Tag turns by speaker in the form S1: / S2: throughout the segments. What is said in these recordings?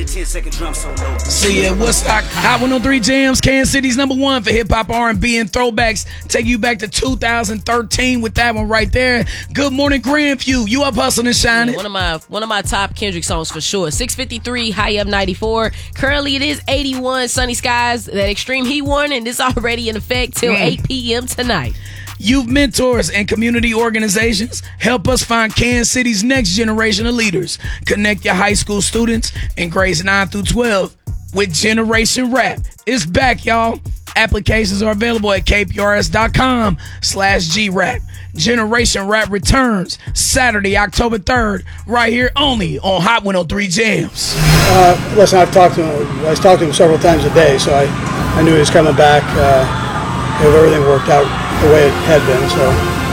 S1: the 10-second drum solo.
S2: See ya, Woodstock. Hot 103 Jams, Kansas City's #1 for hip-hop, R&B, and throwbacks. Take you back to 2013 with that one right there. Good morning, Grandview. You up hustling and shining.
S3: Yeah, one of my top Kendrick songs for sure. 653, high up 94. Currently it is 81, sunny skies. That extreme heat warning is already in effect till 8 p.m. tonight.
S2: Youth mentors and community organizations help us find Kansas City's next generation of leaders. Connect your high school students in grades 9 through 12 with Generation Rap. It's back, y'all. Applications are available at kprs.com/grap. Generation Rap returns Saturday, October 3rd, right here only on Hot 103 Jams.
S4: Listen, I talked to him several times a day, so I knew he was coming back. Everything worked out the way it had been. So,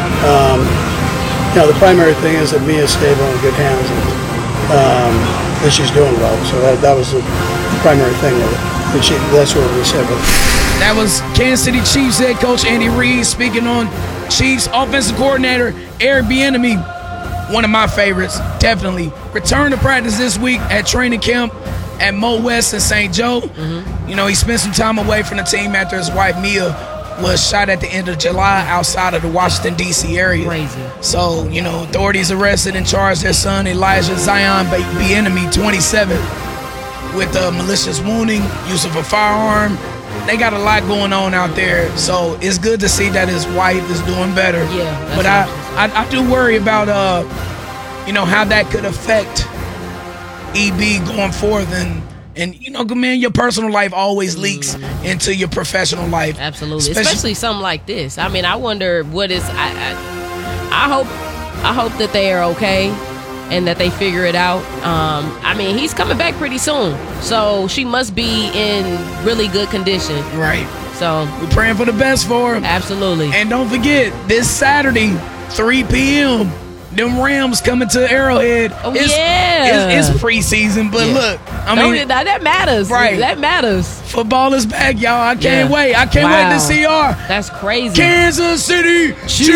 S4: the primary thing is that Mia's stable in good hands, and that she's doing well. So that was the primary thing with it. That's what we said.
S2: That was Kansas City Chiefs head coach Andy Reid speaking on Chiefs offensive coordinator Eric Bieniemy, one of my favorites, definitely. Returned to practice this week at training camp at Mo West in St. Joe. He spent some time away from the team after his wife Mia was shot at the end of July outside of the Washington, D.C. area.
S3: Crazy.
S2: So, authorities arrested and charged their son, Elijah Zion Bieniemy, 27, with malicious wounding, use of a firearm. They got a lot going on out there, so it's good to see that his wife is doing better.
S3: Yeah.
S2: But I do worry about, how that could affect EB going forth. And man, your personal life always leaks into your professional life.
S3: Absolutely, especially something like this. I mean, I wonder what is. I hope that they are okay and that they figure it out. He's coming back pretty soon, so she must be in really good condition.
S2: Right.
S3: So
S2: we're praying for the best for him.
S3: Absolutely.
S2: And don't forget, this Saturday, 3 p.m., them Rams coming to Arrowhead. It's preseason, but look,
S3: that matters.
S2: Right.
S3: That matters.
S2: Football is back, y'all. I can't wait. I can't wait to see our
S3: That's crazy.
S2: Kansas City Chiefs.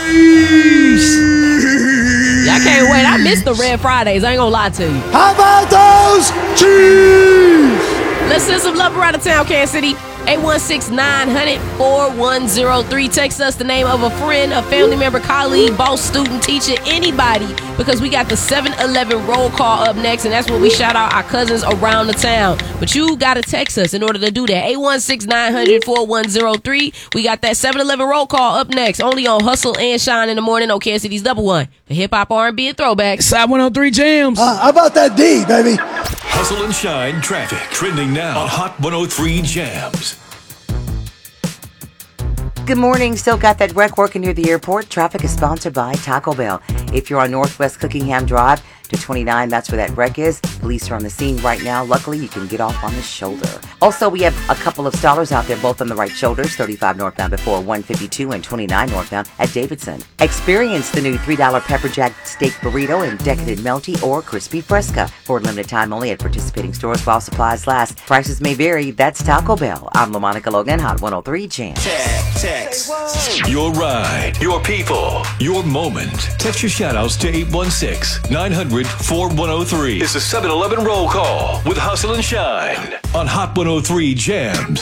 S3: I can't wait. I miss the Red Fridays. I ain't gonna lie to you.
S4: How about those Chiefs?
S3: Let's send some love around the town, Kansas City. 816-900-4103. Text us the name of a friend, a family member, colleague, boss, student, teacher, anybody, because we got the 7-Eleven roll call up next, and that's where we shout out our cousins around the town. But you got to text us in order to do that. 816-900-4103. We got that 7-Eleven roll call up next, only on Hustle and Shine in the morning on Kansas City's #1 for hip-hop, R&B, and throwbacks.
S2: Side 103 Jams.
S4: How about that D, baby?
S5: Hustle and Shine traffic trending now on Hot 103 Jams.
S6: Good morning. Still got that wreck working near the airport. Traffic is sponsored by Taco Bell. If you're on Northwest Cookingham Drive to 29, that's where that wreck is. Police are on the scene right now. Luckily, you can get off on the shoulder. Also, we have a couple of stallers out there, both on the right shoulders, 35 northbound before 152 and 29 northbound at Davidson. Experience the new $3 Pepper Jack Steak Burrito in Decadent Melty or Crispy Fresca for a limited time only at participating stores while supplies last. Prices may vary. That's Taco Bell. I'm LaMonica Logan, Hot 103 Jam.
S5: Text. Your ride, your people, your moment. Text your shout-outs to 816-900-4103. It's the 7-Eleven roll call with Hustle and Shine on Hot 103 Jams.